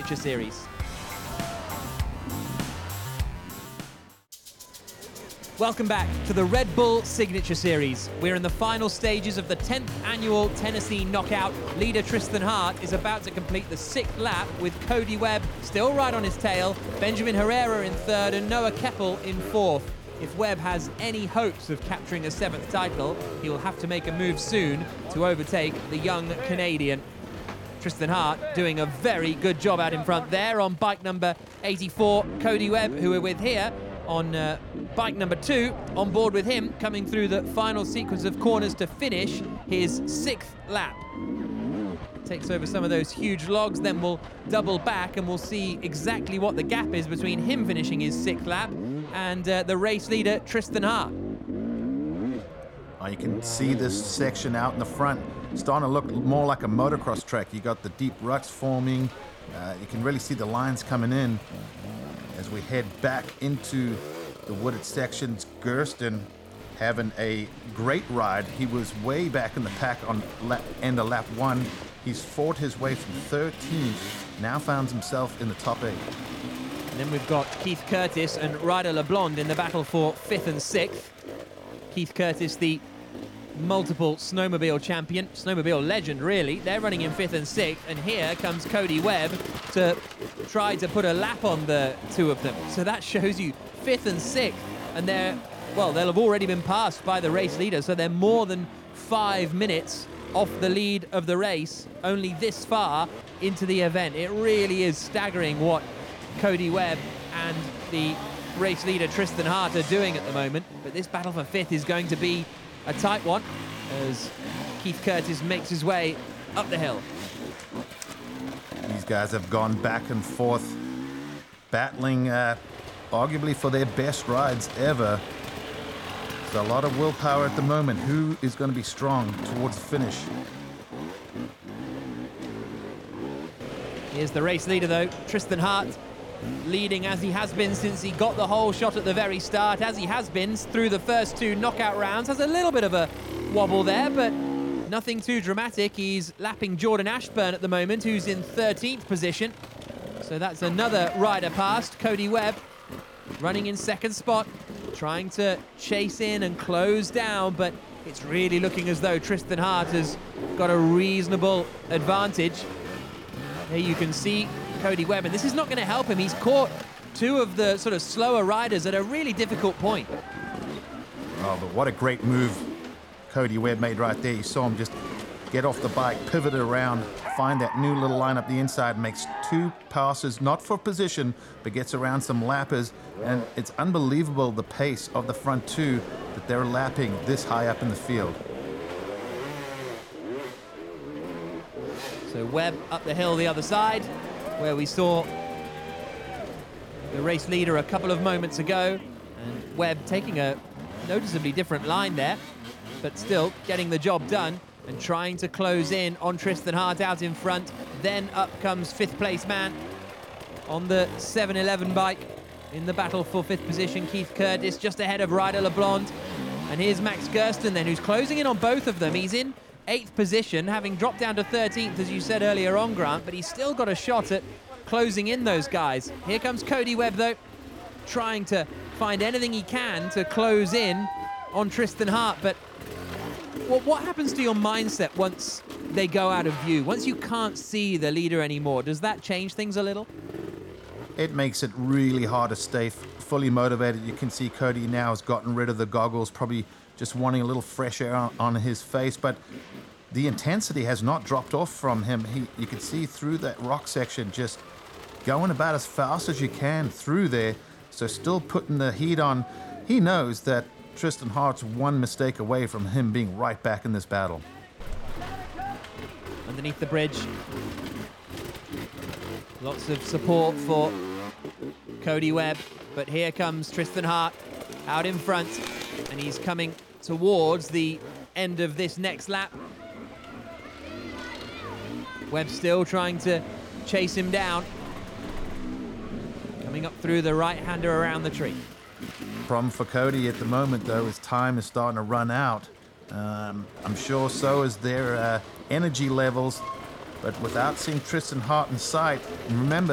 Signature Series. Welcome back to the Red Bull Signature Series. We're in the final stages of the 10th annual Tennessee Knockout. Leader Tristan Hart is about to complete the 6th lap with Cody Webb still right on his tail, Benjamin Herrera in 3rd and Noah Keppel in 4th. If Webb has any hopes of capturing a 7th title, he will have to make a move soon to overtake the young Canadian. Tristan Hart doing a very good job out in front there on bike number 84. Cody Webb, who we're with here, on bike number 2, on board with him, coming through the final sequence of corners to finish his 6th lap. Takes over some of those huge logs, then we'll double back and we'll see exactly what the gap is between him finishing his 6th lap and the race leader, Tristan Hart. You can see this section out in the front starting to look more like a motocross track. You got the deep ruts forming. You can really see the lines coming in as we head back into the wooded sections. Gersten having a great ride. He was way back in the pack on end of lap 1. He's fought his way from 13th, now finds himself in the top 8. And then we've got Keith Curtis and Ryder LeBlond in the battle for 5th and 6th. Keith Curtis, the multiple snowmobile champion, snowmobile legend really. They're running in 5th and 6th, and here comes Cody Webb to try to put a lap on the two of them. So that shows you 5th and 6th, and they'll have already been passed by the race leader, so they're more than 5 minutes off the lead of the race, only this far into the event. It really is staggering what Cody Webb and the race leader Tristan Hart are doing at the moment, but this battle for 5th is going to be a tight one as Keith Curtis makes his way up the hill. These guys have gone back and forth, battling arguably for their best rides ever. There's a lot of willpower at the moment. Who is going to be strong towards the finish? Here's the race leader though, Tristan Hart, leading as he has been since he got the whole shot at the very start, as he has been through the first 2 knockout rounds. Has a little bit of a wobble there, but nothing too dramatic. He's lapping Jordan Ashburn at the moment, who's in 13th position. So that's another rider past. Cody Webb running in 2nd spot, trying to chase in and close down, but it's really looking as though Tristan Hart has got a reasonable advantage. Here you can see Cody Webb, and this is not going to help him. He's caught 2 of the sort of slower riders at a really difficult point. Oh, but what a great move Cody Webb made right there. You saw him just get off the bike, pivot around, find that new little line up the inside, makes 2 passes, not for position, but gets around some lappers. And it's unbelievable the pace of the front 2 that they're lapping this high up in the field. So Webb up the hill the other side, where we saw the race leader a couple of moments ago, and Webb taking a noticeably different line there, but still getting the job done and trying to close in on Tristan Hart out in front. Then up comes 5th place man on the 711 bike in the battle for 5th position, Keith Curtis, just ahead of Ryder LeBlond. And here's Max Gersten then, who's closing in on both of them. He's in 8th position, having dropped down to 13th, as you said earlier on, Grant, but he's still got a shot at closing in those guys. Here comes Cody Webb, though, trying to find anything he can to close in on Tristan Hart. But what happens to your mindset once they go out of view? Once you can't see the leader anymore, does that change things a little? It makes it really hard to stay fully motivated. You can see Cody now has gotten rid of the goggles, probably just wanting a little fresh air on his face, but the intensity has not dropped off from him. You can see through that rock section, just going about as fast as you can through there, so still putting the heat on. He knows that Tristan Hart's one mistake away from him being right back in this battle. Underneath the bridge, lots of support for Cody Webb, but here comes Tristan Hart out in front, and he's coming towards the end of this next lap. Webb still trying to chase him down. Coming up through the right-hander around the tree. Problem for Cody at the moment, though, his time is starting to run out. I'm sure so is their energy levels, but without seeing Tristan Hart in sight, and remember,